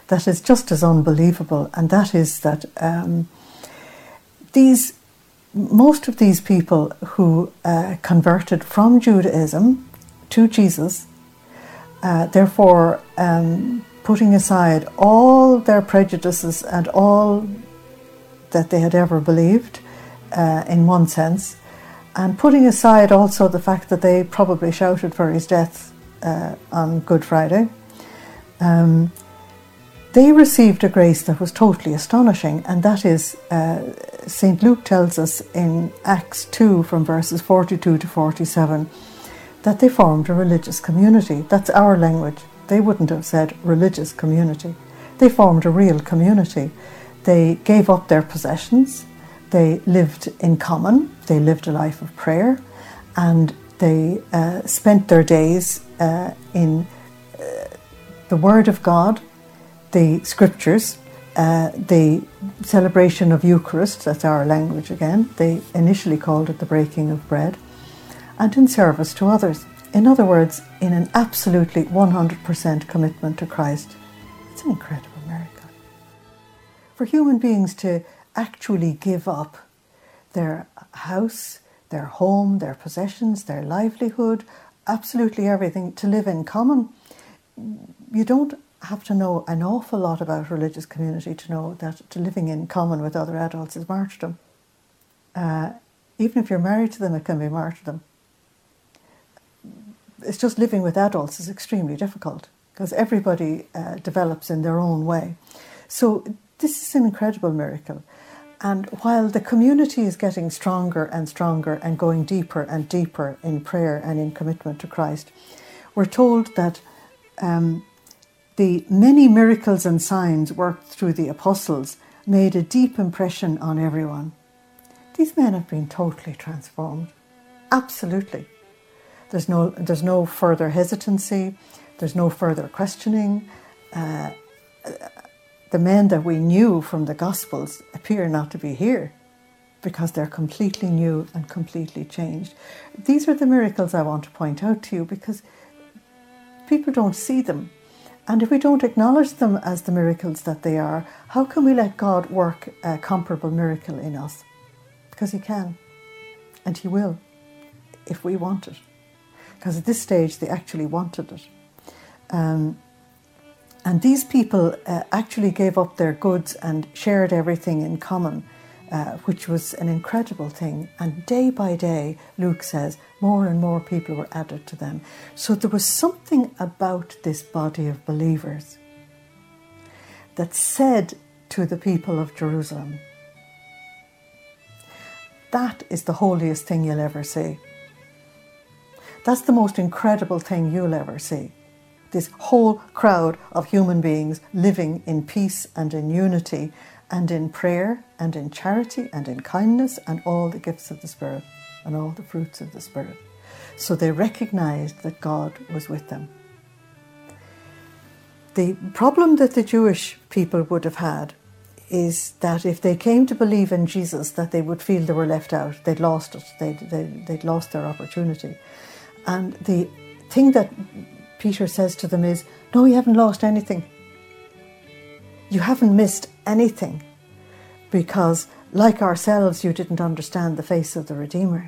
that is just as unbelievable, and that is that most of these people who converted from Judaism to Jesus, therefore putting aside all their prejudices and all that they had ever believed, in one sense, and putting aside also the fact that they probably shouted for his death on Good Friday, they received a grace that was totally astonishing, and that is, St. Luke tells us in Acts 2 from verses 42 to 47 that they formed a religious community. That's our language. They wouldn't have said religious community. They formed a real community. They gave up their possessions. They lived in common. They lived a life of prayer, and they spent their days in the Word of God, the Scriptures, the celebration of Eucharist, that's our language again. They initially called it the breaking of bread, and in service to others. In other words, in an absolutely 100% commitment to Christ. It's an incredible miracle. For human beings to actually give up their house, their home, their possessions, their livelihood, absolutely everything, to live in common. You don't have to know an awful lot about religious community to know that living in common with other adults is martyrdom. Even if you're married to them, it can be martyrdom. It's just living with adults is extremely difficult because everybody develops in their own way. So this is an incredible miracle. And while the community is getting stronger and stronger and going deeper and deeper in prayer and in commitment to Christ, we're told that the many miracles and signs worked through the apostles made a deep impression on everyone. These men have been totally transformed. Absolutely. There's no further hesitancy. There's no further questioning. The men that we knew from the Gospels appear not to be here because they're completely new and completely changed. These are the miracles I want to point out to you because people don't see them. And if we don't acknowledge them as the miracles that they are, how can we let God work a comparable miracle in us? Because he can, and he will, if we want it. Because at this stage they actually wanted it. And these people actually gave up their goods and shared everything in common, which was an incredible thing. And day by day, Luke says, more and more people were added to them. So there was something about this body of believers that said to the people of Jerusalem, that is the holiest thing you'll ever see. That's the most incredible thing you'll ever see. This whole crowd of human beings living in peace and in unity and in prayer and in charity and in kindness and all the gifts of the Spirit and all the fruits of the Spirit. So they recognized that God was with them. The problem that the Jewish people would have had is that if they came to believe in Jesus, that they would feel they were left out. They'd lost it. They'd lost their opportunity. And the thing that Peter says to them is, no, you haven't lost anything. You haven't missed anything because, like ourselves, you didn't understand the face of the Redeemer.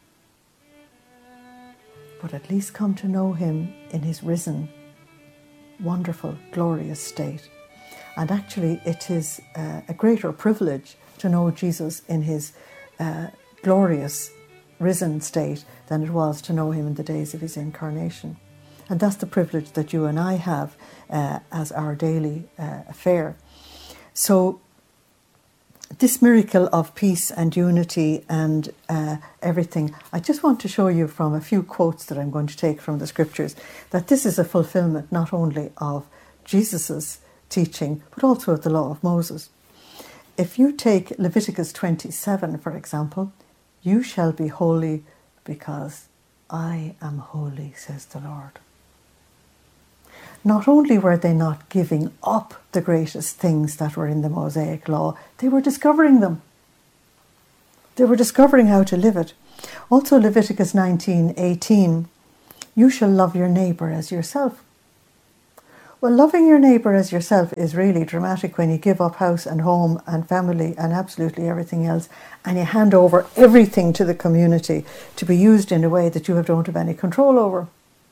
But at least come to know him in his risen, wonderful, glorious state. And actually, it is a greater privilege to know Jesus in his glorious, risen state than it was to know him in the days of his incarnation. And that's the privilege that you and I have as our daily affair. So this miracle of peace and unity and everything, I just want to show you from a few quotes that I'm going to take from the scriptures that this is a fulfillment not only of Jesus's teaching, but also of the law of Moses. If you take Leviticus 27, for example, you shall be holy because I am holy, says the Lord. Not only were they not giving up the greatest things that were in the Mosaic law, they were discovering them. They were discovering how to live it. Also Leviticus 19:18, you shall love your neighbour as yourself. Well, loving your neighbour as yourself is really dramatic when you give up house and home and family and absolutely everything else, and you hand over everything to the community to be used in a way that you don't have any control over.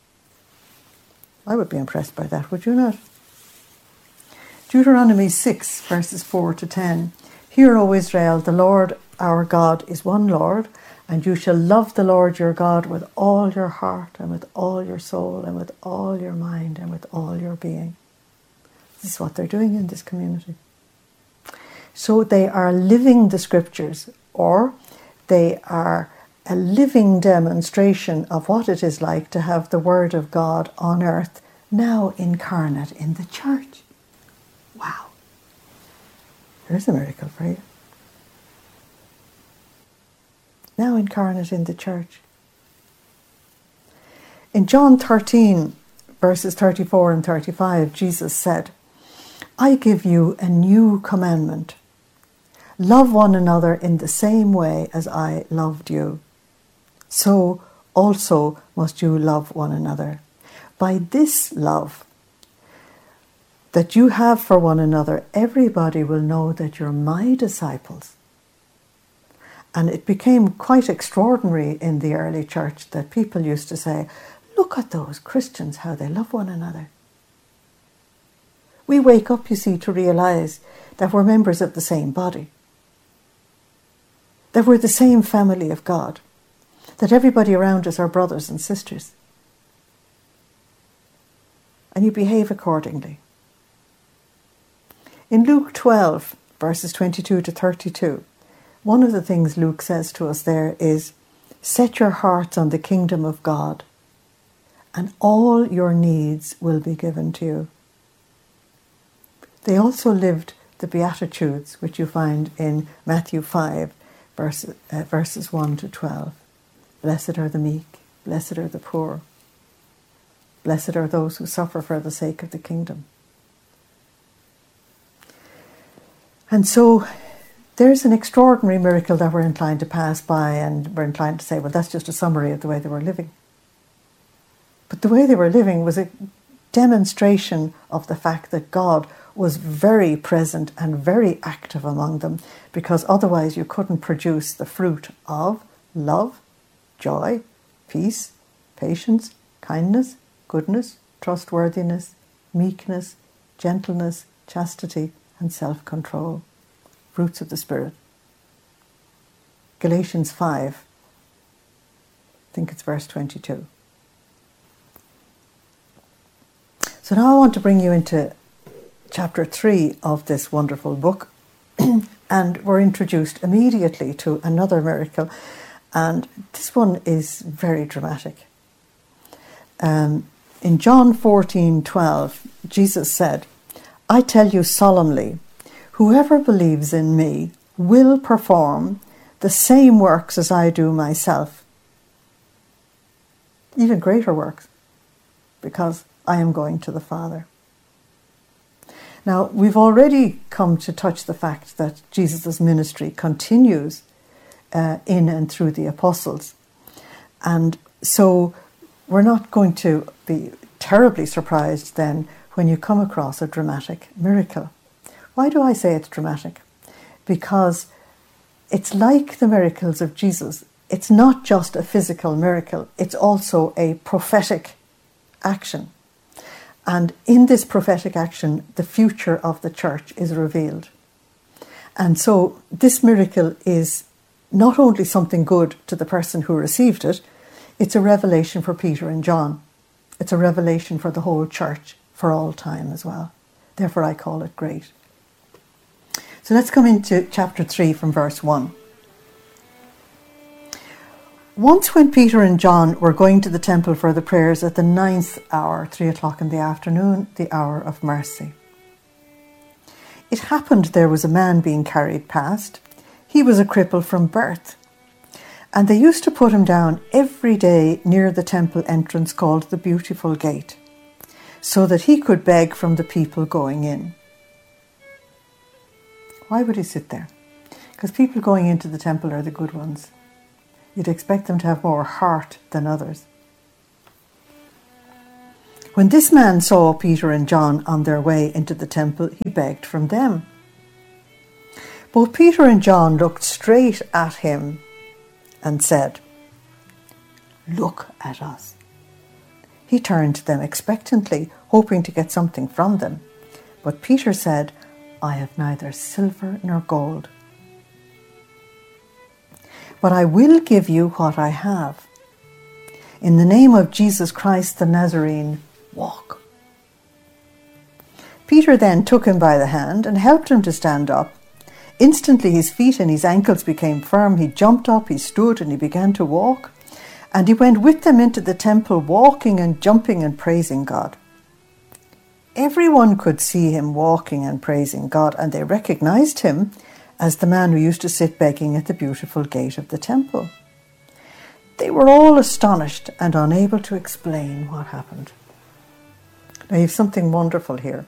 I would be impressed by that, would you not? Deuteronomy 6, verses 4 to 10. Hear, O Israel, the Lord our God is one Lord, and you shall love the Lord your God with all your heart and with all your soul and with all your mind and with all your being. This is what they're doing in this community. So they are living the scriptures, or they are a living demonstration of what it is like to have the Word of God on earth, now incarnate in the church. Wow. There's a miracle for you. Now incarnate in the church. In John 13, verses 34 and 35, Jesus said, I give you a new commandment. Love one another in the same way as I loved you. So also must you love one another. By this love that you have for one another, everybody will know that you're my disciples. And it became quite extraordinary in the early church that people used to say, look at those Christians, how they love one another. We wake up, you see, to realise that we're members of the same body, that we're the same family of God, that everybody around us are brothers and sisters. And you behave accordingly. In Luke 12, verses 22 to 32, one of the things Luke says to us there is, set your hearts on the kingdom of God, and all your needs will be given to you. They also lived the Beatitudes, which you find in Matthew 5, verses 1 to 12. Blessed are the meek, blessed are the poor, blessed are those who suffer for the sake of the kingdom. And so there's an extraordinary miracle that we're inclined to pass by, and we're inclined to say, well, that's just a summary of the way they were living. But the way they were living was a demonstration of the fact that God was very present and very active among them, because otherwise you couldn't produce the fruit of love, joy, peace, patience, kindness, goodness, trustworthiness, meekness, gentleness, chastity, and self-control. Fruits of the Spirit. Galatians 5, I think it's verse 22. So now I want to bring you into chapter 3 of this wonderful book, and we're introduced immediately to another miracle, and this one is very dramatic. In John 14:12, Jesus said, I tell you solemnly, whoever believes in me will perform the same works as I do myself, even greater works, because I am going to the Father. Now, we've already come to touch the fact that Jesus' ministry continues in and through the apostles. And so we're not going to be terribly surprised then when you come across a dramatic miracle. Why do I say it's dramatic? Because it's like the miracles of Jesus. It's not just a physical miracle, it's also a prophetic action. And in this prophetic action, the future of the church is revealed. And so this miracle is not only something good to the person who received it, it's a revelation for Peter and John. It's a revelation for the whole church for all time as well. Therefore, I call it great. So let's come into chapter 3 from verse 1. Once when Peter and John were going to the temple for the prayers at the 9th hour, 3 o'clock in the afternoon, the hour of mercy. It happened there was a man being carried past. He was a cripple from birth. And they used to put him down every day near the temple entrance called the Beautiful Gate, so that he could beg from the people going in. Why would he sit there? Because people going into the temple are the good ones. You'd expect them to have more heart than others. When this man saw Peter and John on their way into the temple, he begged from them. Both Peter and John looked straight at him and said, "Look at us." He turned to them expectantly, hoping to get something from them. But Peter said, "I have neither silver nor gold, but I will give you what I have. In the name of Jesus Christ the Nazarene, walk." Peter then took him by the hand and helped him to stand up. Instantly his feet and his ankles became firm. He jumped up, he stood, and he began to walk. And he went with them into the temple, walking and jumping and praising God. Everyone could see him walking and praising God, and they recognized him as the man who used to sit begging at the beautiful gate of the temple. They were all astonished and unable to explain what happened. Now, you have something wonderful here.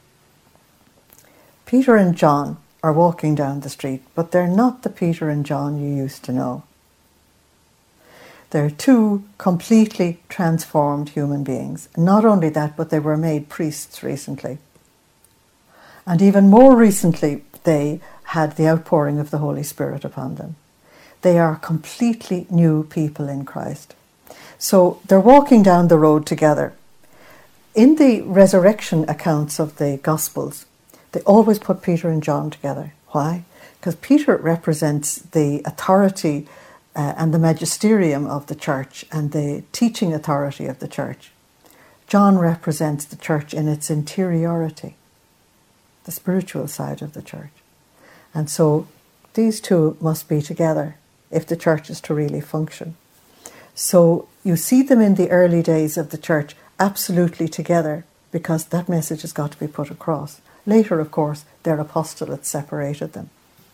Peter and John are walking down the street, but they're not the Peter and John you used to know. They're two completely transformed human beings. Not only that, but they were made priests recently. And even more recently, they had the outpouring of the Holy Spirit upon them. They are completely new people in Christ. So they're walking down the road together. In the resurrection accounts of the Gospels, they always put Peter and John together. Why? Because Peter represents the authority and the magisterium of the church and the teaching authority of the church. John represents the church in its interiority, the spiritual side of the church. And so these two must be together if the church is to really function. So you see them in the early days of the church absolutely together, because that message has got to be put across. Later, of course, their apostolates separated them.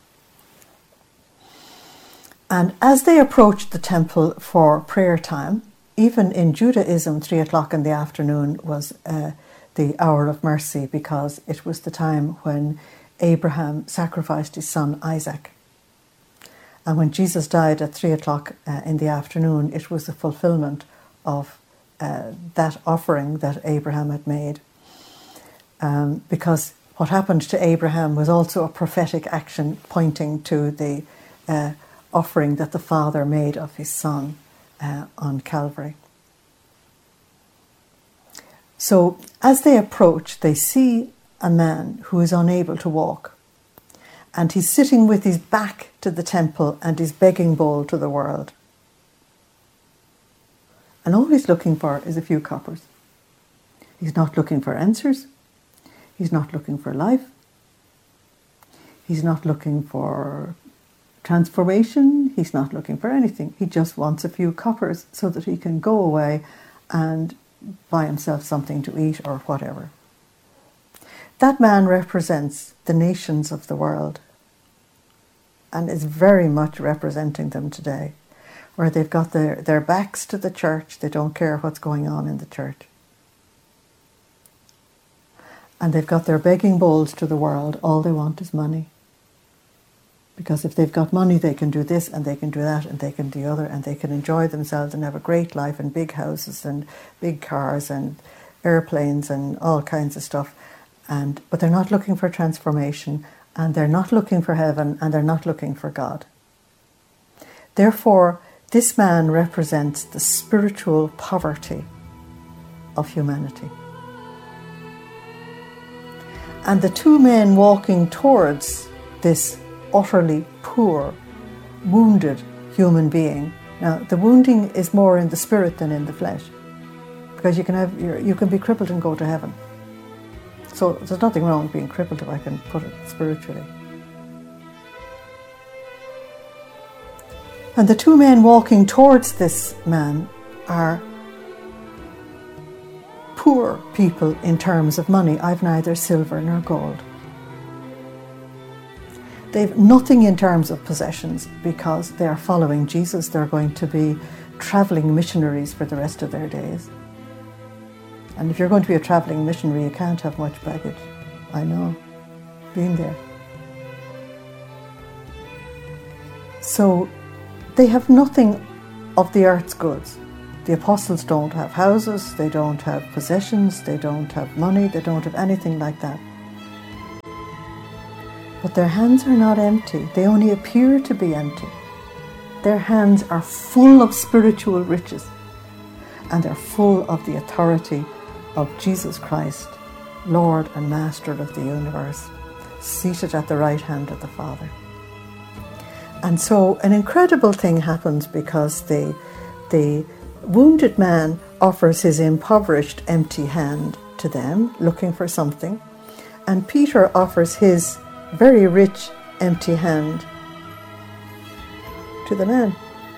And as they approached the temple for prayer time, even in Judaism, 3 o'clock in the afternoon was the hour of mercy, because it was the time when Abraham sacrificed his son Isaac. And when Jesus died at 3 o'clock in the afternoon, it was the fulfillment of that offering that Abraham had made. Because what happened to Abraham was also a prophetic action pointing to the offering that the Father made of his Son on Calvary. So as they approach, they see a man who is unable to walk, and he's sitting with his back to the temple and his begging bowl to the world. And all he's looking for is a few coppers. He's not looking for answers. He's not looking for life. He's not looking for transformation. He's not looking for anything. He just wants a few coppers so that he can go away and buy himself something to eat or whatever. That man represents the nations of the world and is very much representing them today, where they've got their backs to the church. They don't care what's going on in the church. And they've got their begging bowls to the world. All they want is money. Because if they've got money, they can do this and they can do that and they can do the other, and they can enjoy themselves and have a great life and big houses and big cars and airplanes and all kinds of stuff. But they're not looking for transformation, and they're not looking for heaven, and they're not looking for God. Therefore, this man represents the spiritual poverty of humanity. And the two men walking towards this utterly poor, wounded human being. Now, the wounding is more in the spirit than in the flesh, because you can be crippled and go to heaven. So there's nothing wrong with being crippled, if I can put it spiritually. And the two men walking towards this man are poor people in terms of money. I've neither silver nor gold. They've nothing in terms of possessions, because they are following Jesus. They're going to be travelling missionaries for the rest of their days. And if you're going to be a travelling missionary, you can't have much baggage. I know, been there. So they have nothing of the earth's goods. The apostles don't have houses, they don't have possessions, they don't have money, they don't have anything like that. But their hands are not empty, they only appear to be empty. Their hands are full of spiritual riches, and they're full of the authority of Jesus Christ, Lord and Master of the universe, seated at the right hand of the Father. And so an incredible thing happens, because the wounded man offers his impoverished empty hand to them, looking for something, and Peter offers his very rich empty hand to the man.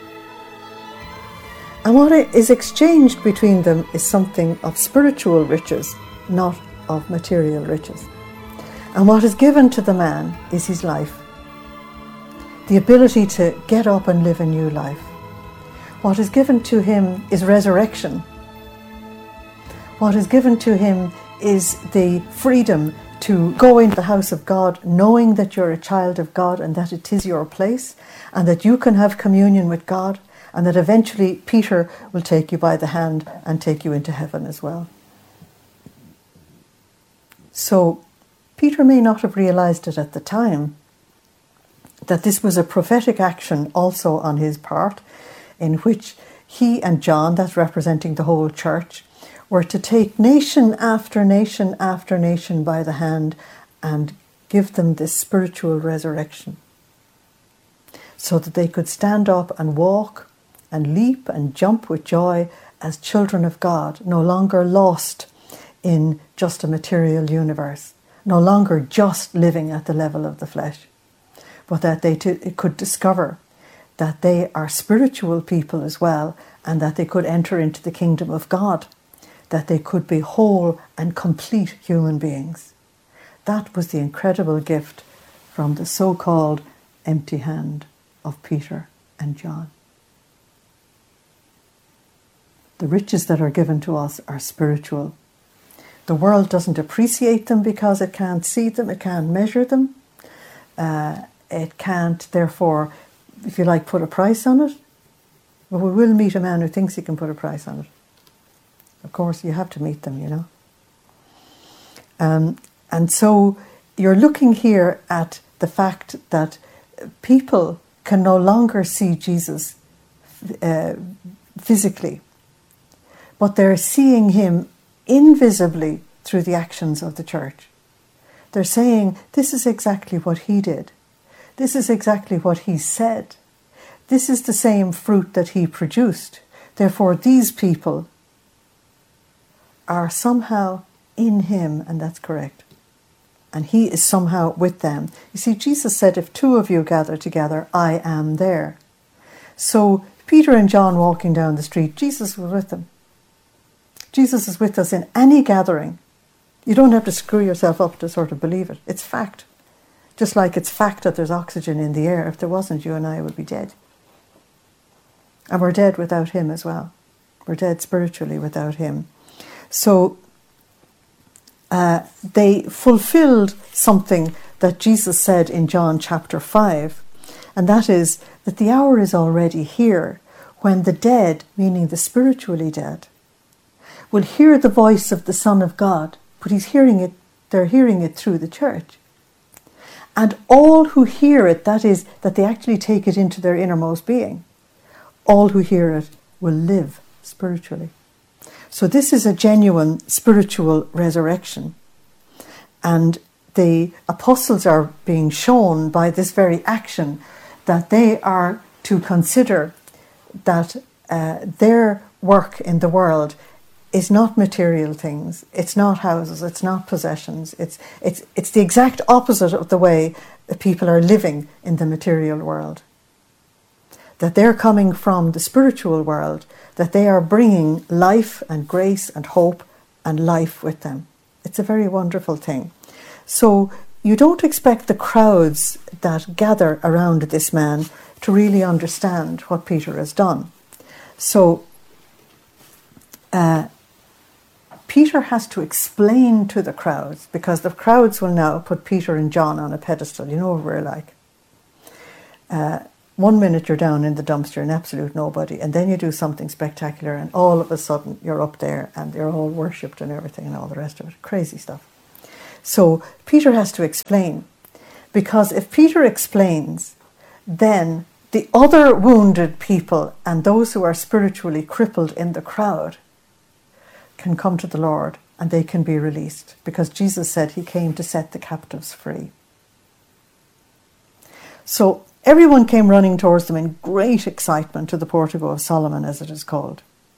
And what is exchanged between them is something of spiritual riches, not of material riches. And what is given to the man is his life, the ability to get up and live a new life. What is given to him is resurrection. What is given to him is the freedom to go into the house of God, knowing that you're a child of God and that it is your place, and that you can have communion with God, and that eventually Peter will take you by the hand and take you into heaven as well. So Peter may not have realized it at the time, that this was a prophetic action also on his part, in which he and John, that's representing the whole church, were to take nation after nation after nation by the hand and give them this spiritual resurrection, so that they could stand up and walk and leap and jump with joy as children of God, no longer lost in just a material universe, no longer just living at the level of the flesh, but that they could discover that they are spiritual people as well, and that they could enter into the kingdom of God, that they could be whole and complete human beings. That was the incredible gift from the so-called empty hand of Peter and John. The riches that are given to us are spiritual. The world doesn't appreciate them because it can't see them, it can't measure them. It can't, therefore, if you like, put a price on it. But we will meet a man who thinks he can put a price on it. Of course, you have to meet them, you know. And so you're looking here at the fact that people can no longer see Jesus physically, but they're seeing him invisibly through the actions of the church. They're saying, this is exactly what he did. This is exactly what he said. This is the same fruit that he produced. Therefore, these people are somehow in him, and that's correct. And he is somehow with them. You see, Jesus said, if two of you gather together, I am there. So Peter and John walking down the street, Jesus was with them. Jesus is with us in any gathering. You don't have to screw yourself up to sort of believe it. It's fact. Just like it's fact that there's oxygen in the air. If there wasn't, you and I would be dead. And we're dead without him as well. We're dead spiritually without him. So they fulfilled something that Jesus said in John chapter 5, and that is that the hour is already here when the dead, meaning the spiritually dead, will hear the voice of the Son of God, but they're hearing it through the church. And all who hear it, that is, that they actually take it into their innermost being, all who hear it will live spiritually. So this is a genuine spiritual resurrection. And the apostles are being shown by this very action that they are to consider that their work in the world is not material things. It's not houses. It's not possessions. It's the exact opposite of the way that people are living in the material world. That they're coming from the spiritual world, that they are bringing life and grace and hope and life with them. It's a very wonderful thing. So you don't expect the crowds that gather around this man to really understand what Peter has done. So Peter has to explain to the crowds, because the crowds will now put Peter and John on a pedestal. You know what we're like. 1 minute you're down in the dumpster, an absolute nobody, and then you do something spectacular and all of a sudden you're up there and you're all worshipped and everything and all the rest of it. Crazy stuff. So Peter has to explain, because if Peter explains, then the other wounded people and those who are spiritually crippled in the crowd can come to the Lord and they can be released, because Jesus said he came to set the captives free. So everyone came running towards them in great excitement to the Portico of Solomon, as it is called,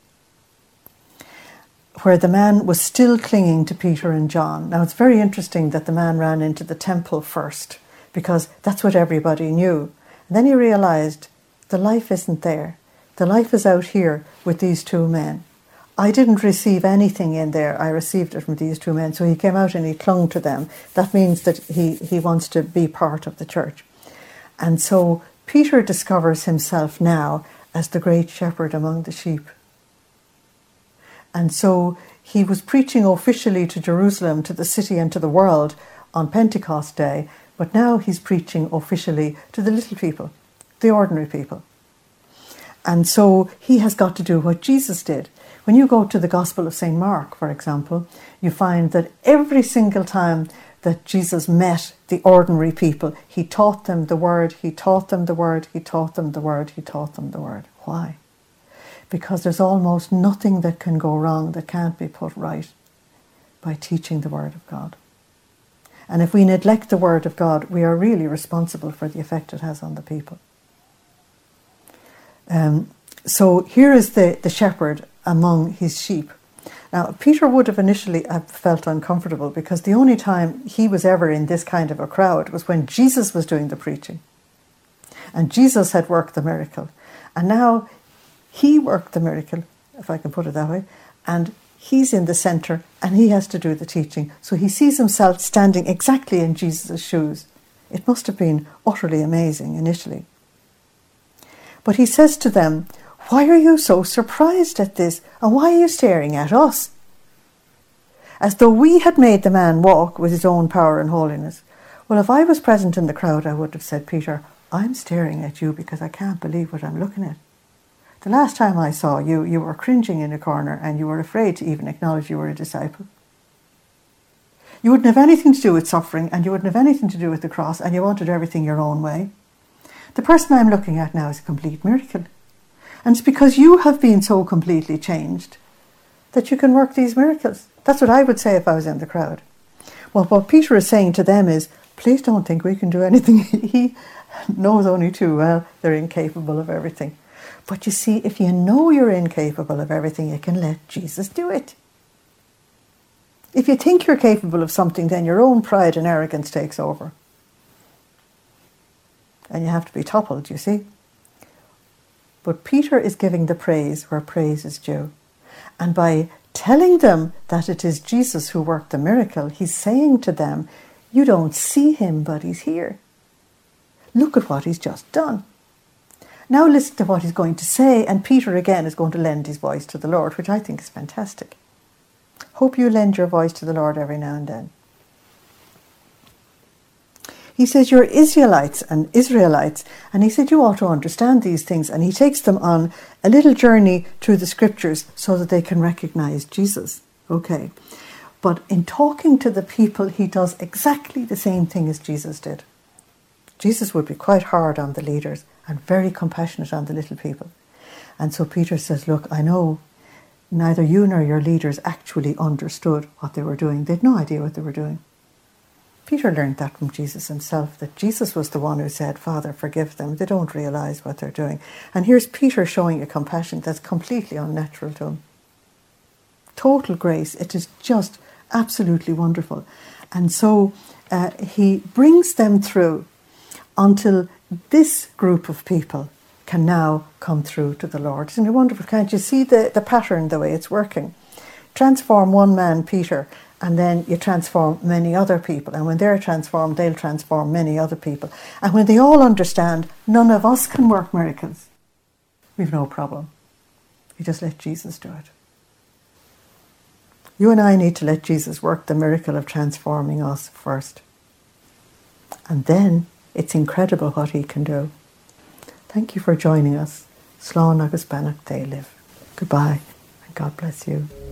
where the man was still clinging to Peter and John. Now, it's very interesting that the man ran into the temple first, because that's what everybody knew. And then he realized the life isn't there. The life is out here with these two men. I didn't receive anything in there. I received it from these two men. So he came out and he clung to them. That means that he wants to be part of the church. And so Peter discovers himself now as the great shepherd among the sheep. And so he was preaching officially to Jerusalem, to the city and to the world on Pentecost Day, but now he's preaching officially to the little people, the ordinary people. And so he has got to do what Jesus did. When you go to the Gospel of St. Mark, for example, you find that every single time that Jesus met the ordinary people, he taught them the word, he taught them the word, he taught them the word, he taught them the word. Why? Because there's almost nothing that can go wrong that can't be put right by teaching the word of God. And if we neglect the word of God, we are really responsible for the effect it has on the people. So here is the shepherd among his sheep. Now, Peter would have initially felt uncomfortable, because the only time he was ever in this kind of a crowd was when Jesus was doing the preaching. And Jesus had worked the miracle. And now he worked the miracle, if I can put it that way, and he's in the centre and he has to do the teaching. So he sees himself standing exactly in Jesus' shoes. It must have been utterly amazing initially. But he says to them, "Why are you so surprised at this? And why are you staring at us? As though we had made the man walk with his own power and holiness." Well, if I was present in the crowd, I would have said, "Peter, I'm staring at you because I can't believe what I'm looking at. The last time I saw you, you were cringing in a corner and you were afraid to even acknowledge you were a disciple. You wouldn't have anything to do with suffering, and you wouldn't have anything to do with the cross, and you wanted everything your own way. The person I'm looking at now is a complete miracle. And it's because you have been so completely changed that you can work these miracles." That's what I would say if I was in the crowd. Well, what Peter is saying to them is, please don't think we can do anything. He knows only too well they're incapable of everything. But you see, if you know you're incapable of everything, you can let Jesus do it. If you think you're capable of something, then your own pride and arrogance takes over. And you have to be toppled, you see. But Peter is giving the praise where praise is due. And by telling them that it is Jesus who worked the miracle, he's saying to them, you don't see him, but he's here. Look at what he's just done. Now listen to what he's going to say, and Peter again is going to lend his voice to the Lord, which I think is fantastic. Hope you lend your voice to the Lord every now and then. He says, you're Israelites, and he said you ought to understand these things, and he takes them on a little journey through the scriptures so that they can recognize Jesus. Okay, but in talking to the people, he does exactly the same thing as Jesus did. Jesus would be quite hard on the leaders and very compassionate on the little people. And so Peter says, look, I know neither you nor your leaders actually understood what they were doing. They had no idea what they were doing. Peter learned that from Jesus himself, that Jesus was the one who said, Father, forgive them. They don't realize what they're doing. And here's Peter showing a compassion that's completely unnatural to him. Total grace. It is just absolutely wonderful. And so he brings them through until this group of people can now come through to the Lord. Isn't it wonderful? Can't you see the pattern, the way it's working? Transform one man, Peter, and then you transform many other people. And when they're transformed, they'll transform many other people. And when they all understand, none of us can work miracles, we've no problem. You just let Jesus do it. You and I need to let Jesus work the miracle of transforming us first. And then it's incredible what he can do. Thank you for joining us. Slán agus Beannacht Taobh. Goodbye, and God bless you.